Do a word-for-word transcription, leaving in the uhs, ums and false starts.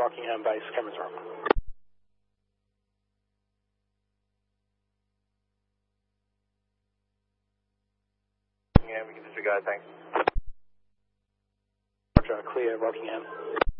Rockingham base, cameras are on. Yeah, we can disregard, thanks. Roger, clear Rockingham.